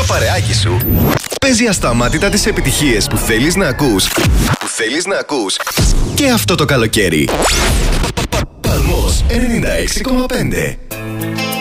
παρεάκι σου παίζει ασταμάτητα τις επιτυχίες που θέλεις να ακούς. Και αυτό το καλοκαίρι. Παλμός 96,5.